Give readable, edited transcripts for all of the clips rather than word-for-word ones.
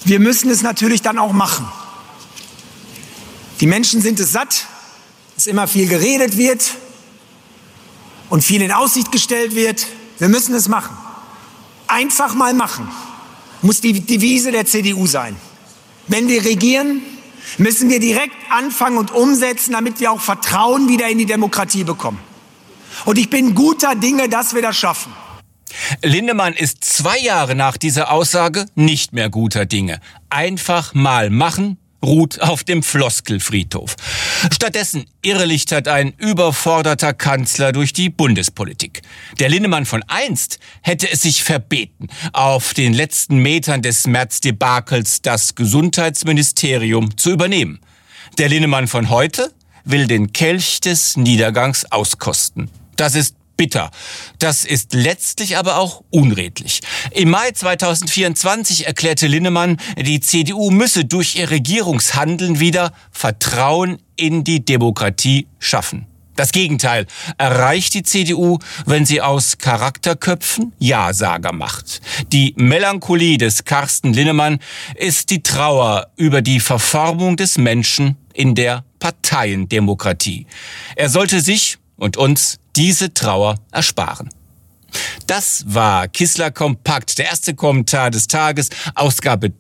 wir müssen es natürlich dann auch machen. Die Menschen sind es satt, dass immer viel geredet wird und viel in Aussicht gestellt wird. Wir müssen es machen. Einfach mal machen, muss die Devise der CDU sein. Wenn wir regieren, müssen wir direkt anfangen und umsetzen, damit wir auch Vertrauen wieder in die Demokratie bekommen. Und ich bin guter Dinge, dass wir das schaffen. Lindemann ist 2 Jahre nach dieser Aussage nicht mehr guter Dinge. Einfach mal machen ruht auf dem Floskelfriedhof. Stattdessen irrelichtert ein überforderter Kanzler durch die Bundespolitik. Der Lindemann von einst hätte es sich verbeten, auf den letzten Metern des März-Debakels das Gesundheitsministerium zu übernehmen. Der Lindemann von heute will den Kelch des Niedergangs auskosten. Das ist bitter. Das ist letztlich aber auch unredlich. Im Mai 2024 erklärte Lindemann, die CDU müsse durch ihr Regierungshandeln wieder Vertrauen in die Demokratie schaffen. Das Gegenteil erreicht die CDU, wenn sie aus Charakterköpfen Ja-Sager macht. Die Melancholie des Carsten Lindemann ist die Trauer über die Verformung des Menschen in der Parteiendemokratie. Er sollte sich und uns diese Trauer ersparen. Das war Kissler Kompakt, der erste Kommentar des Tages, Ausgabe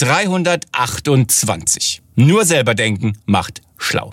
328. Nur selber denken macht schlau.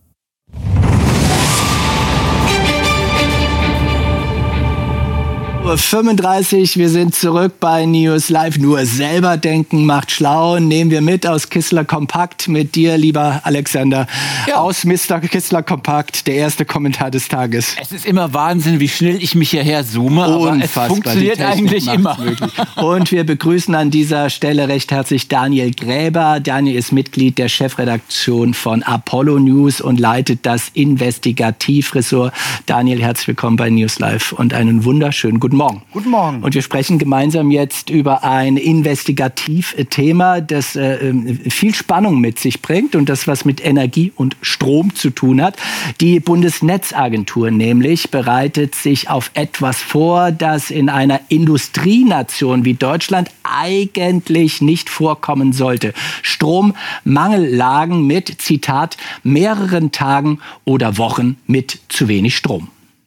Uhr 35, wir sind zurück bei News Live. Nur selber denken macht schlau. Nehmen wir mit aus Kissler Kompakt mit dir, lieber Alexander. Ja. Aus Mr. Kissler Kompakt, der erste Kommentar des Tages. Es ist immer Wahnsinn, wie schnell ich mich hierher zoome, aber es funktioniert eigentlich immer. Und wir begrüßen an dieser Stelle recht herzlich Daniel Gräber. Daniel ist Mitglied der Chefredaktion von Apollo News und leitet das Investigativressort. Daniel, herzlich willkommen bei News Live und einen wunderschönen guten Morgen. Guten Morgen. Und wir sprechen gemeinsam jetzt über ein Investigativthema, das viel Spannung mit sich bringt und das was mit Energie und Strom zu tun hat. Die Bundesnetzagentur nämlich bereitet sich auf etwas vor, das in einer Industrienation wie Deutschland eigentlich nicht vorkommen sollte. Strommangellagen mit, Zitat, mehreren Tagen oder Wochen mit zu wenig Strom.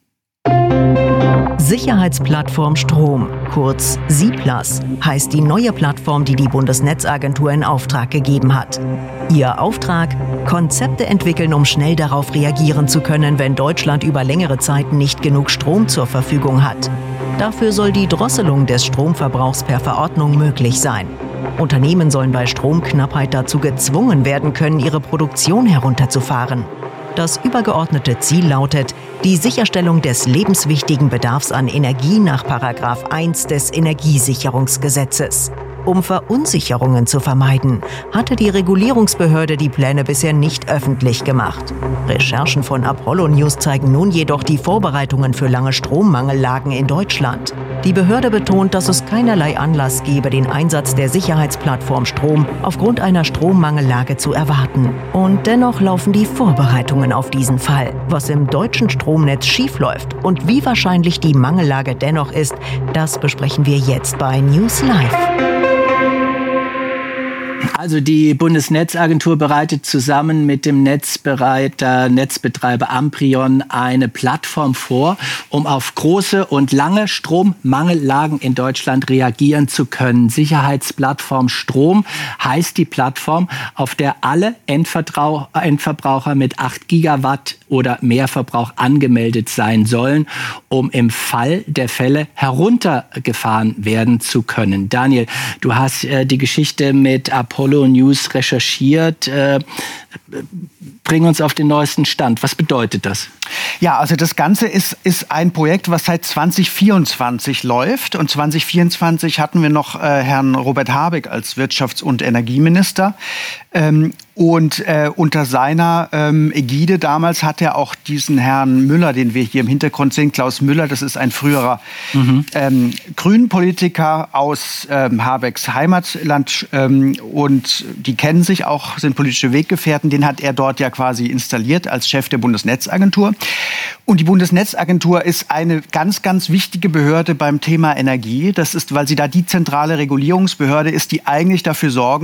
Sicherheitsplattform Strom, kurz SIPLAS, heißt die neue Plattform, die die Bundesnetzagentur in Auftrag gegeben hat. Ihr Auftrag? Konzepte entwickeln, um schnell darauf reagieren zu können, wenn Deutschland über längere Zeit nicht genug Strom zur Verfügung hat. Dafür soll die Drosselung des Stromverbrauchs per Verordnung möglich sein. Unternehmen sollen bei Stromknappheit dazu gezwungen werden können, ihre Produktion herunterzufahren. Das übergeordnete Ziel lautet die Sicherstellung des lebenswichtigen Bedarfs an Energie nach § 1 des Energiesicherungsgesetzes. Um Verunsicherungen zu vermeiden, hatte die Regulierungsbehörde die Pläne bisher nicht öffentlich gemacht. Recherchen von Apollo News zeigen nun jedoch die Vorbereitungen für lange Strommangellagen in Deutschland. Die Behörde betont, dass es keinerlei Anlass gebe, den Einsatz der Sicherheitsplattform Strom aufgrund einer Strommangellage zu erwarten. Und dennoch laufen die Vorbereitungen auf diesen Fall. Was im deutschen Stromnetz schiefläuft und wie wahrscheinlich die Mangellage dennoch ist, das besprechen wir jetzt bei News Live. Also die Bundesnetzagentur bereitet zusammen mit dem Netzbetreiber Amprion eine Plattform vor, um auf große und lange Strommangellagen in Deutschland reagieren zu können. Sicherheitsplattform Strom heißt die Plattform, auf der alle Endverbraucher mit 8 Gigawatt oder mehr Verbrauch angemeldet sein sollen, um im Fall der Fälle heruntergefahren werden zu können. Daniel, du hast die Geschichte mit Apollo News recherchiert. Bring uns auf den neuesten Stand. Was bedeutet das? Ja, also das Ganze ist ein Projekt, was seit 2024 läuft. Und 2024 hatten wir noch Herrn Robert Habeck als Wirtschafts- und Energieminister. Unter seiner Ägide damals hat er auch diesen Herrn Müller, den wir hier im Hintergrund sehen, Klaus Müller, das ist ein früherer Grünen-Politiker aus Habecks Heimatland und die kennen sich auch, sind politische Weggefährten, den hat er dort ja quasi installiert als Chef der Bundesnetzagentur. Und die Bundesnetzagentur ist eine ganz, ganz wichtige Behörde beim Thema Energie. Das ist, weil sie da die zentrale Regulierungsbehörde ist, die eigentlich dafür sorgen,